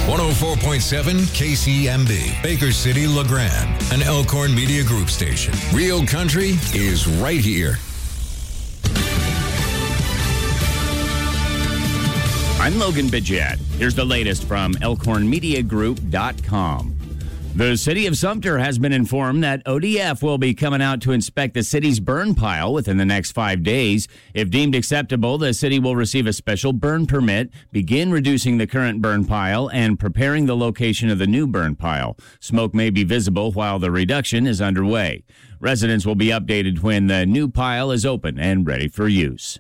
104.7 KCMB, Baker City, LeGrand, an Elkhorn Media Group station. Real country is right here. I'm Logan Bidget. Here's the latest from ElkhornMediaGroup.com. The city of Sumter has been informed that ODF will be coming out to inspect the city's burn pile within the next 5 days. If deemed acceptable, the city will receive a special burn permit, begin reducing the current burn pile, and preparing the location of the new burn pile. Smoke may be visible while the reduction is underway. Residents will be updated when the new pile is open and ready for use.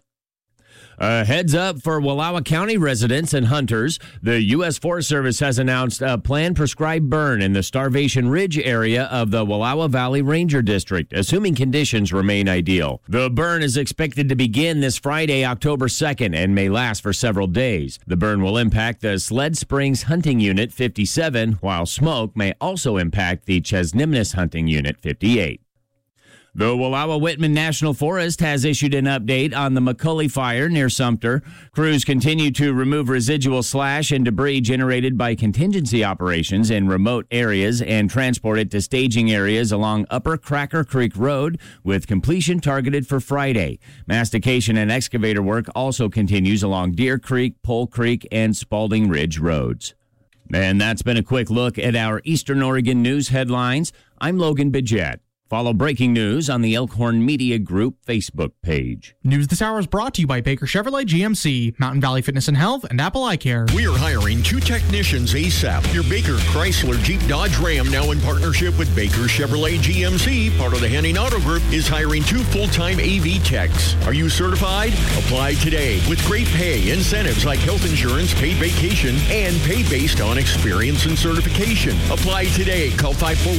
A heads up for Wallowa County residents and hunters. The U.S. Forest Service has announced a planned prescribed burn in the Starvation Ridge area of the Wallowa Valley Ranger District, assuming conditions remain ideal. The burn is expected to begin this Friday, October 2nd, and may last for several days. The burn will impact the Sled Springs Hunting Unit 57, while smoke may also impact the Chesnimnus Hunting Unit 58. The Wallowa-Whitman National Forest has issued an update on the McCulley fire near Sumter. Crews continue to remove residual slash and debris generated by contingency operations in remote areas and transport it to staging areas along Upper Cracker Creek Road, with completion targeted for Friday. Mastication and excavator work also continues along Deer Creek, Pole Creek, and Spalding Ridge roads. And that's been a quick look at our Eastern Oregon news headlines. I'm Logan Bidget. Follow breaking news on the Elkhorn Media Group Facebook page. News this hour is brought to you by Baker Chevrolet GMC, Mountain Valley Fitness and Health, and Apple Eye Care. We are hiring 2 technicians ASAP. Your Baker Chrysler Jeep Dodge Ram, now in partnership with Baker Chevrolet GMC, part of the Henning Auto Group, is hiring 2 full-time AV techs. Are you certified? Apply today with great pay, incentives like health insurance, paid vacation, and pay based on experience and certification. Apply today. Call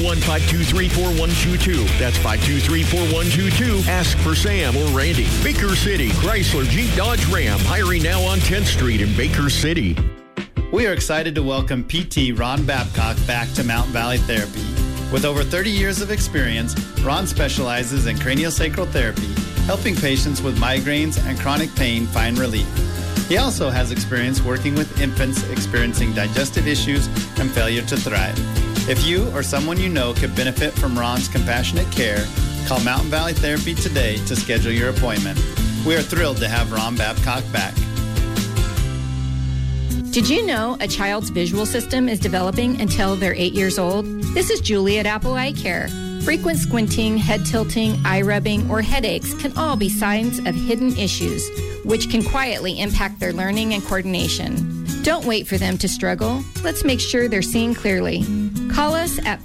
541-523-4122. That's 523-4122. Ask for Sam or Randy. Baker City Chrysler Jeep Dodge Ram, hiring now on 10th Street in Baker City. We are excited to welcome PT Ron Babcock back to Mountain Valley Therapy. With over 30 years of experience, Ron specializes in craniosacral therapy, helping patients with migraines and chronic pain find relief. He also has experience working with infants experiencing digestive issues and failure to thrive. If you or someone you know could benefit from Ron's compassionate care, call Mountain Valley Therapy today to schedule your appointment. We are thrilled to have Ron Babcock back. Did you know a child's visual system is developing until they're 8 years old? This is Julie at Apple Eye Care. Frequent squinting, head tilting, eye rubbing, or headaches can all be signs of hidden issues, which can quietly impact their learning and coordination. Don't wait for them to struggle. Let's make sure they're seeing clearly. Call us at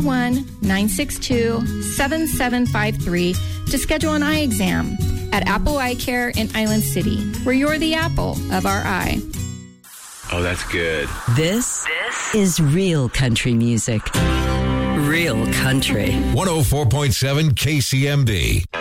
541-962-7753 to schedule an eye exam at Apple Eye Care in Island City, where you're the apple of our eye. Oh, that's good. This is real country music. Real country. 104.7 KCMB.